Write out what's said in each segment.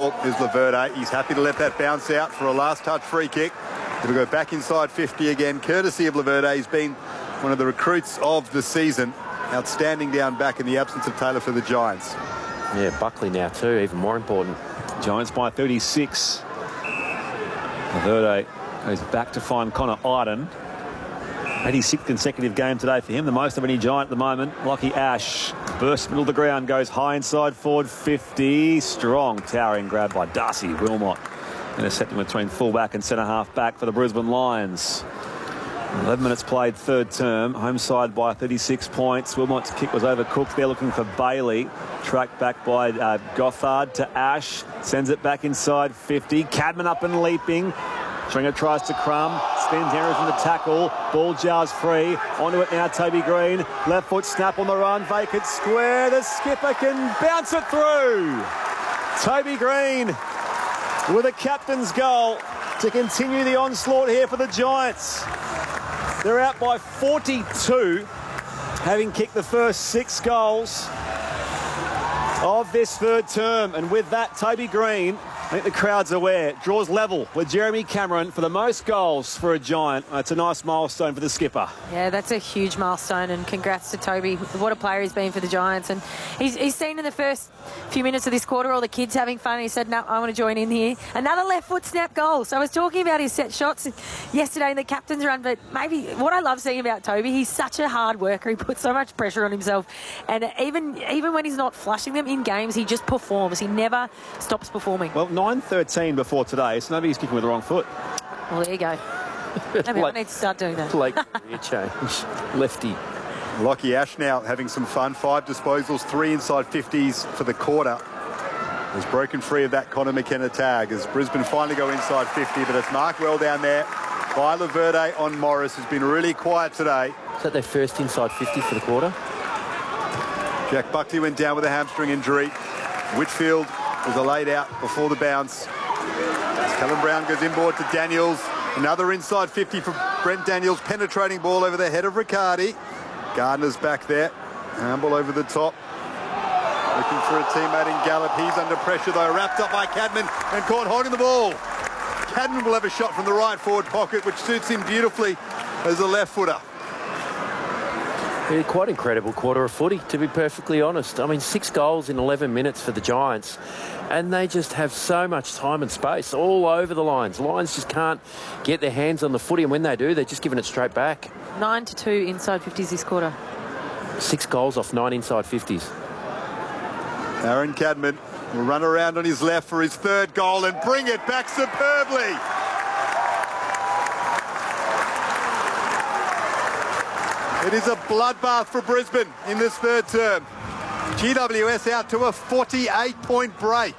level is Laverde. He's happy to let that bounce out for a last touch free kick. It'll go back inside 50 again, courtesy of Laverde. He's been one of the recruits of the season. Outstanding down back in the absence of Taylor for the Giants. Yeah, Buckley now too, even more important. Giants by 36. Laverde goes back to find Connor Iden. 86th consecutive game today for him, the most of any Giant at the moment. Lockie Ash bursts middle of the ground, goes high inside forward 50. Strong towering grab by Darcy Wilmot. Intercepting between full-back and centre-half back for the Brisbane Lions. 11 minutes played, third term. Home side by 36 points. Wilmot's kick was overcooked. They're looking for Bailey. Tracked back by Gothard to Ash. Sends it back inside 50. Cadman up and leaping. Stringer tries to Crum. Spins errors in the tackle. Ball jars free. Onto it now, Toby Green. Left foot snap on the run. Vacant square. The skipper can bounce it through. Toby Green with a captain's goal to continue the onslaught here for the Giants. They're out by 42, having kicked the first 6 goals of this third term. And with that, Toby Green, I think the crowd's aware, draws level with Jeremy Cameron for the most goals for a Giant. It's a nice milestone for the skipper. Yeah, that's a huge milestone, and congrats to Toby. What a player he's been for the Giants. And he's seen in the first few minutes of this quarter all the kids having fun. He said, no, I want to join in here. Another left foot snap goal. So I was talking about his set shots yesterday in the captain's run, but maybe what I love seeing about Toby, he's such a hard worker. He puts so much pressure on himself. And even when he's not flushing them in games, he just performs. He never stops performing. Well, 9-13 before today, so nobody's kicking with the wrong foot. Well, there you go. Maybe I need to start doing that. Like career change. Lefty. Lockie Ash now having some fun. 5 disposals, 3 inside 50s for the quarter. Has broken free of that Connor McKenna tag as Brisbane finally go inside 50, but it's marked well down there by Laverde on Morris, who's been really quiet today. Is that their first inside 50 for the quarter? Jack Buckley went down with a hamstring injury. Whitfield was a laid out before the bounce. As Callum Brown goes inboard to Daniels. Another inside 50 for Brent Daniels. Penetrating ball over the head of Riccardi. Gardner's back there. Handball over the top. Looking for a teammate in Gallup. He's under pressure though. Wrapped up by Cadman and caught holding the ball. Cadman will have a shot from the right forward pocket, which suits him beautifully as a left footer. Yeah, quite incredible quarter of footy, to be perfectly honest. I mean, 6 goals in 11 minutes for the Giants, and they just have so much time and space all over the lines. Lions just can't get their hands on the footy, and when they do, they're just giving it straight back. 9-2 inside 50s this quarter. 6 goals off 9 inside 50s. Aaron Cadman will run around on his left for his 3rd goal and bring it back superbly. It is a bloodbath for Brisbane in this 3rd term. GWS out to a 48-point break.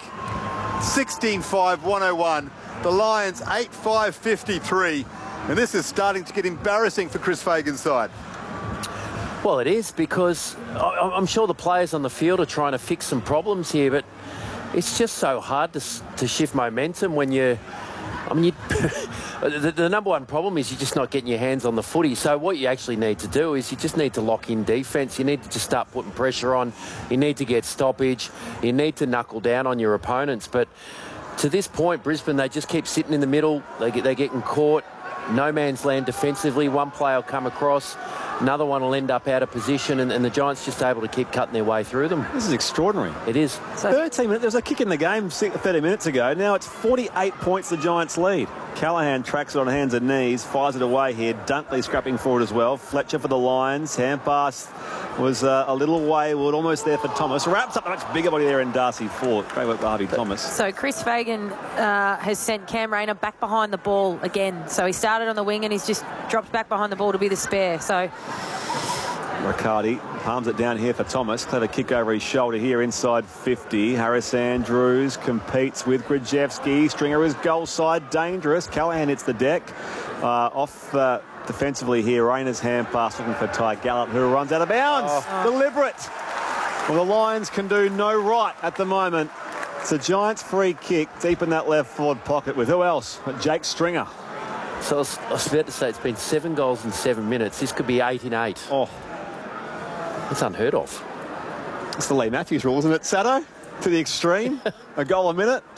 16-5-101. The Lions 8-5-53. And this is starting to get embarrassing for Chris Fagan's side. Well, it is, because I'm sure the players on the field are trying to fix some problems here, but it's just so hard to shift momentum when you're... I mean, the number one problem is you're just not getting your hands on the footy. So what you actually need to do is you just need to lock in defence. You need to just start putting pressure on. You need to get stoppage. You need to knuckle down on your opponents. But to this point, Brisbane, they just keep sitting in the middle. They're getting caught. No man's land defensively. One player will come across. Another one will end up out of position, and the Giants just able to keep cutting their way through them. This is extraordinary. It is. So 13 minutes. There was a kick in the game 30 minutes ago. Now it's 48 points the Giants lead. Callahan tracks it on hands and knees, fires it away here. Dunkley scrapping forward as well. Fletcher for the Lions. Hand pass was a little wayward, almost there for Thomas. Wraps up a much bigger body there in Darcy Fort. Great work by Harvey Thomas. So Chris Fagan has sent Cam Rayner back behind the ball again. So he started on the wing and he's just dropped back behind the ball to be the spare. So Riccardi palms it down here for Thomas. Clever kick over his shoulder here inside 50. Harris Andrews competes with Grajewski. Stringer is goal side, dangerous. Callahan hits the deck. Off defensively here, Rayner's hand pass looking for Ty Gallup, who runs out of bounds. Deliberate. Well, the Lions can do no right at the moment. It's a Giants free kick deep in that left forward pocket with who else but Jake Stringer. So I was about to say it's been 7 goals in 7 minutes. This could be 8 in 8. Oh, it's unheard of. It's the Lee Matthews rule, isn't it, Sato? To the extreme. A goal a minute.